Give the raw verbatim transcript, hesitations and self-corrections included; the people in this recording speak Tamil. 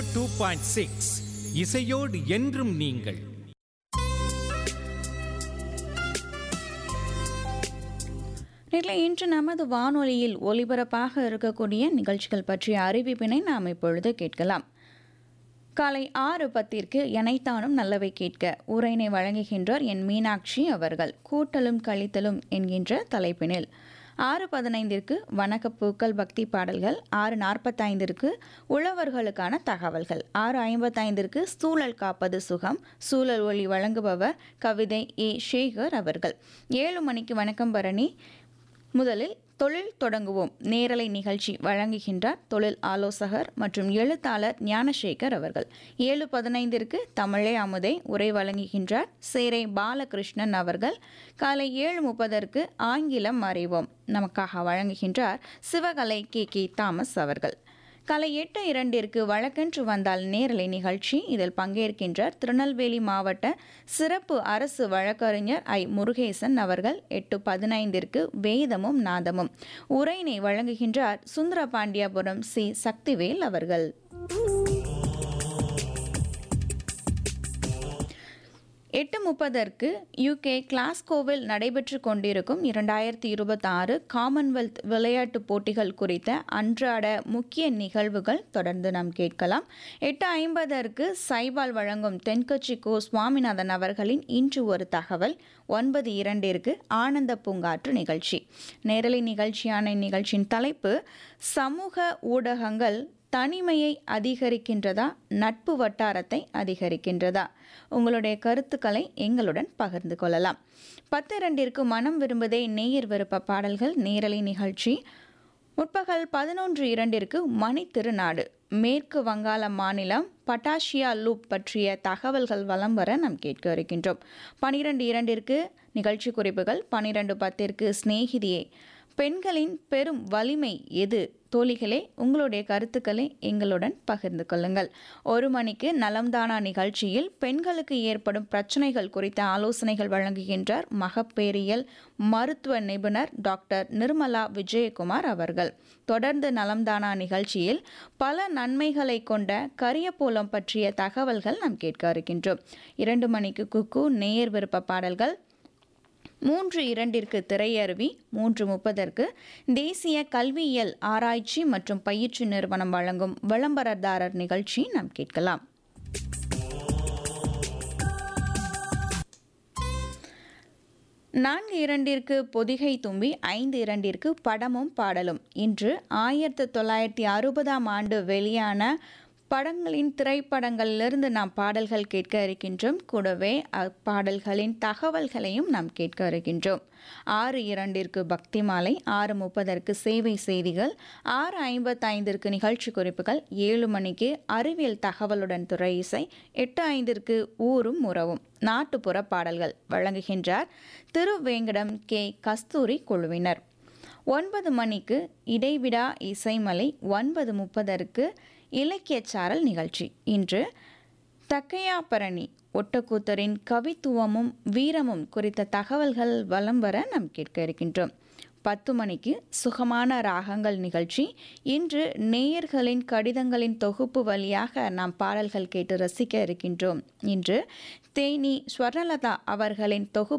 டூ பாயிண்ட் சிக்ஸ் இசையோடு என்றும் நீங்கள். நேர்களை இன்று நமது வானொலியில் ஒலிபரப்பாக இருக்கக்கூடிய நிகழ்ச்சிகள் பற்றிய அறிவிப்பினை நாம் இப்பொழுது கேட்கலாம். காலை ஆறு பத்திற்கு எனைத்தானும் நல்லவை கேட்க உரையினை வழங்குகின்றார் என் மீனாட்சி அவர்கள். கூட்டலும் கழித்தலும் என்கின்ற தலைப்பினில். ஆறு பதினைந்திற்கு வணக்கப்பூக்கள் பக்தி பாடல்கள். ஆறு நாற்பத்தைந்திற்கு உழவர்களுக்கான தகவல்கள். ஆறு ஐம்பத்தைந்திற்கு சூழல் காப்பது சுகம் சூழல் ஒளி வழங்குபவர் கவிதை ஏ சேகர் அவர்கள். ஏழு மணிக்கு வணக்கம் பரணி. முதலில் தொழில் தொடங்குவோம் நேரலை நிகழ்ச்சி வழங்குகின்றார் தொழில் ஆலோசகர் மற்றும் எழுத்தாளர் ஞானசேகர் அவர்கள். ஏழு பதினைந்திற்கு தமிழே அமுதை உரை வழங்குகின்றார் சேரை பாலகிருஷ்ணன் அவர்கள். காலை ஏழு முப்பதற்கு ஆங்கிலம் அறிவோம் நமக்காக வழங்குகின்றார் சிவகலை கே கே தாமஸ் அவர்கள். காலை எட்டு இரண்டிற்கு வழக்கென்று வந்தால் நேரலை நிகழ்ச்சி. இதில் பங்கேற்கின்றார் திருநெல்வேலி மாவட்ட சிறப்பு அரசு வழக்கறிஞர் ஐ முருகேசன் அவர்கள். எட்டு பதினைந்திற்கு வேதமும் நாதமும் உரையினை வழங்குகின்றார் சுந்தரபாண்டியபுரம் சி சக்திவேல் அவர்கள். எட்டு முப்பதற்கு யூகே கிளாஸ்கோவில் நடைபெற்று கொண்டிருக்கும் இரண்டாயிரத்தி இருபத்தி ஆறு காமன்வெல்த் விளையாட்டுப் போட்டிகள் குறித்த அன்றாட முக்கிய நிகழ்வுகள் தொடர்ந்து நாம் கேட்கலாம். எட்டு ஐம்பதற்கு சைபால் வழங்கும் தென்கட்சி கோ சுவாமிநாதன் அவர்களின் இன்று ஒரு தகவல். ஒன்பது இரண்டிற்கு ஆனந்த பூங்காற்று நிகழ்ச்சி. நேரலை நிகழ்ச்சியான நிகழ்ச்சியின் தலைப்பு சமூக ஊடகங்கள் தனிமையை அதிகரிக்கின்றதா நட்பு வட்டாரத்தை அதிகரிக்கின்றதா? உங்களுடைய கருத்துக்களை எங்களுடன் பகிர்ந்து கொள்ளலாம். பத்து இரண்டிற்கு மனம் விரும்புதே நேயர் விருப்ப பாடல்கள் நேரலை நிகழ்ச்சி. முற்பகல் பதினொன்று இரண்டிற்கு மணி திருநாடு மேற்கு வங்காள மாநிலம் பட்டாஷியா லூப் பற்றிய தகவல்கள் வலம் வர நாம் கேட்க இருக்கின்றோம். பனிரெண்டு இரண்டிற்கு நிகழ்ச்சி குறிப்புகள். பனிரெண்டு பத்திற்கு சிநேகிதியே பெண்களின் பெரும் வலிமை எது? தோழிகளே உங்களுடைய கருத்துக்களை எங்களுடன் பகிர்ந்து கொள்ளுங்கள். ஒரு மணிக்கு நலம்தானா நிகழ்ச்சியில் பெண்களுக்கு ஏற்படும் பிரச்சனைகள் குறித்த ஆலோசனைகள் வழங்குகின்றார் மகப்பேறியல் மருத்துவ நிபுணர் டாக்டர் நிர்மலா விஜயகுமார் அவர்கள். தொடர்ந்து நலம்தானா நிகழ்ச்சியில் பல நன்மைகளை கொண்ட கரியப்போலம் பற்றிய தகவல்கள் நாம் கேட்க இருக்கின்றோம். இரண்டு மணிக்கு குக்கு நேயர் விருப்ப பாடல்கள். மூன்று இரண்டிற்கு திரையருவி. மூன்று முப்பதற்கு தேசிய கல்வியியல் ஆராய்ச்சி மற்றும் பயிற்சி நிறுவனம் வழங்கும் விளம்பரதாரர் நிகழ்ச்சி நாம் கேட்கலாம். நான்கு இரண்டிற்கு பொதிகை தும்பி. ஐந்து இரண்டிற்கு படமும் பாடலும். இன்று ஆயிரத்தி தொள்ளாயிரத்தி அறுபதாம் ஆண்டு வெளியான படங்களின் திரைப்படங்களிலிருந்து நாம் பாடல்கள் கேட்க இருக்கின்றோம். கூடவே அப்பாடல்களின் தகவல்களையும் நாம் கேட்க இருக்கின்றோம். ஆறு இரண்டிற்கு பக்தி மாலை. ஆறு முப்பதற்கு சேவை செய்திகள். ஆறு ஐம்பத்தைந்திற்கு நிகழ்ச்சி குறிப்புகள். ஏழு மணிக்கு அறிவியல் தகவலுடன் துறை இசை. எட்டு ஐந்திற்கு ஊரும் உறவும் நாட்டுப்புற பாடல்கள் வழங்குகின்றார் திருவேங்கடம் கே கஸ்தூரி குழுவினர். ஒன்பது மணிக்கு இடைவிடா இசைமலை. ஒன்பது முப்பதற்கு இலக்கிய சாரல் நிகழ்ச்சி. இன்று தக்கையாபரணி ஒட்டக்கூத்தரின் கவித்துவமும் வீரமும் குறித்த தகவல்கள் வலம் வர நாம் கேட்க இருக்கின்றோம். பத்து மணிக்கு சுகமான ராகங்கள் நிகழ்ச்சி. இன்று நேயர்களின் கடிதங்களின் தொகுப்பு வழியாக நாம் பாடல்கள் கேட்டு ரசிக்க இருக்கின்றோம். இன்று தேனி ஸ்வர்ணலதா அவர்களின் தொகுப்பு